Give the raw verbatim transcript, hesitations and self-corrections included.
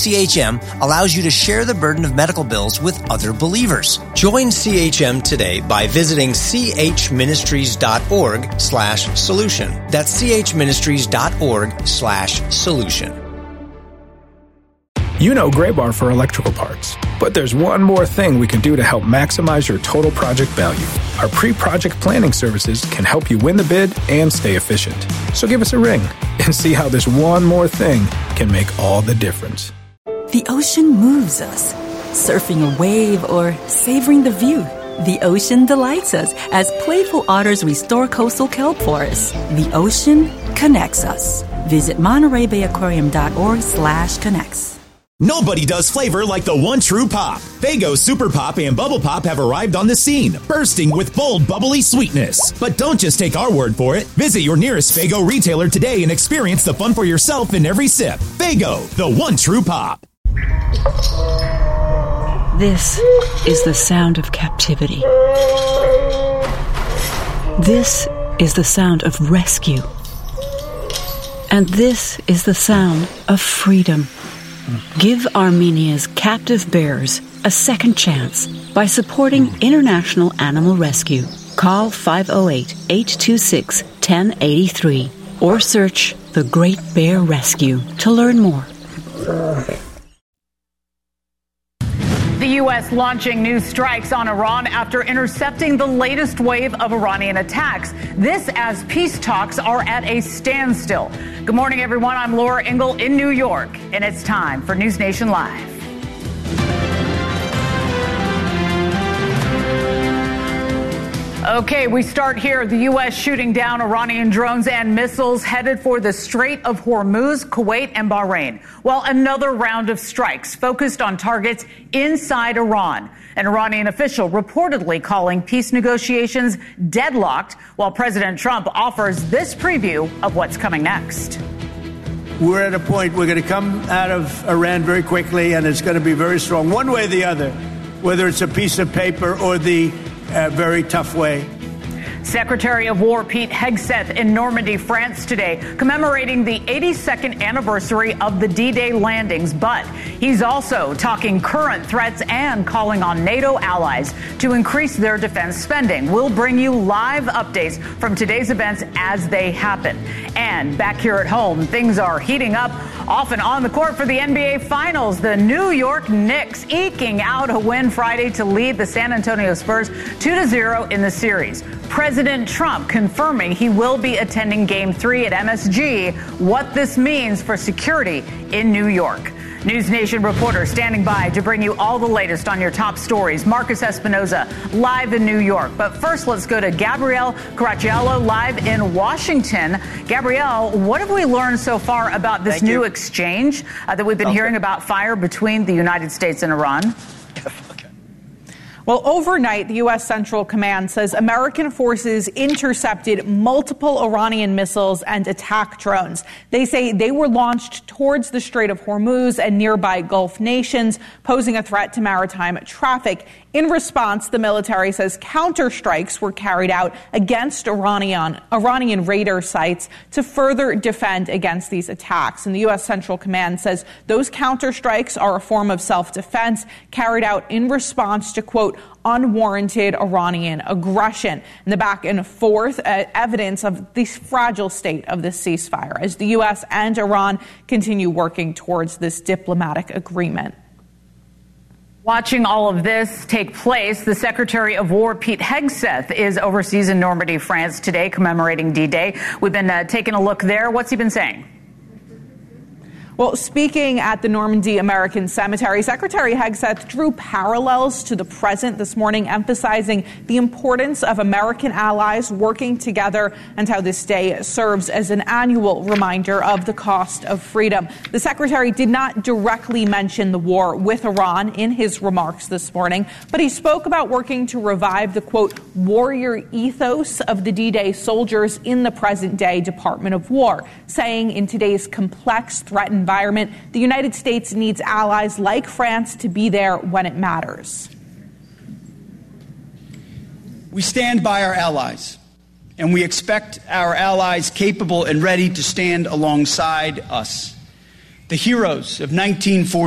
C H M allows you to share the burden of medical bills with other believers. Join C H M today by visiting chministries.org slash solution. That's chministries.org slash solution. You know Graybar for electrical parts, but there's one more thing we can do to help maximize your total project value. Our pre-project planning services can help you win the bid and stay efficient. So give us a ring and see how this one more thing can make all the difference. The ocean moves us, surfing a wave or savoring the view. The ocean delights us as playful otters restore coastal kelp forests. The ocean connects us. Visit Monterey Bay Aquarium dot org slash connects. Nobody does flavor like the one true pop. Faygo Super Pop and Bubble Pop have arrived on the scene, bursting with bold, bubbly sweetness. But don't just take our word for it. Visit your nearest Faygo retailer today and experience the fun for yourself in every sip. Faygo, the one true pop. This is the sound of captivity. This is the sound of rescue. And this is the sound of freedom. Give Armenia's captive bears a second chance by supporting International Animal Rescue. Call five oh eight, eight two six, one oh eight three or search The Great Bear Rescue to learn more. The U S launching new strikes on Iran after intercepting the latest wave of Iranian attacks. This as peace talks are at a standstill. Good morning, everyone. I'm Laura Ingle in New York, and it's time for News Nation Live. Okay, we start here. The U S shooting down Iranian drones and missiles headed for the Strait of Hormuz, Kuwait, and Bahrain. Well, another round of strikes focused on targets inside Iran. An Iranian official reportedly calling peace negotiations deadlocked, while President Trump offers this preview of what's coming next. We're at a point we're going to come out of Iran very quickly, and it's going to be very strong, one way or the other, whether it's a piece of paper or the uh, very tough way. Secretary of War Pete Hegseth in Normandy, France today, commemorating the eighty-second anniversary of the D-Day landings. But he's also talking current threats and calling on NATO allies to increase their defense spending. We'll bring you live updates from today's events as they happen. And back here at home, things are heating up, off and on the court for the N B A Finals. The New York Knicks eking out a win Friday to lead the San Antonio Spurs two to zero in the series. President Trump confirming he will be attending Game three at M S G. What this means for security in New York. News Nation reporter standing by to bring you all the latest on your top stories. Marcus Espinoza live in New York. But first, let's go to Gabrielle Caracciolo live in Washington. Gabrielle, what have we learned so far about this Thank new you. exchange uh, that we've been Okay. hearing about, fire between the United States and Iran? Well, overnight, the U S Central Command says American forces intercepted multiple Iranian missiles and attack drones. They say they were launched towards the Strait of Hormuz and nearby Gulf nations, posing a threat to maritime traffic. In response, the military says counterstrikes were carried out against Iranian, Iranian radar sites to further defend against these attacks. And the U S Central Command says those counterstrikes are a form of self-defense carried out in response to, quote, unwarranted Iranian aggression. And the back and forth uh, evidence of the fragile state of this ceasefire as the U S and Iran continue working towards this diplomatic agreement. Watching all of this take place, the Secretary of War, Pete Hegseth, is overseas in Normandy, France today, commemorating D-Day. We've been uh, taking a look there. What's he been saying? Well, speaking at the Normandy American Cemetery, Secretary Hegseth drew parallels to the present this morning, emphasizing the importance of American allies working together and how this day serves as an annual reminder of the cost of freedom. The secretary did not directly mention the war with Iran in his remarks this morning, but he spoke about working to revive the, quote, warrior ethos of the D-Day soldiers in the present-day Department of War, saying in today's complex threat environment, environment, the United States needs allies like France to be there when it matters. We stand by our allies, and we expect our allies capable and ready to stand alongside us. The heroes of nineteen forty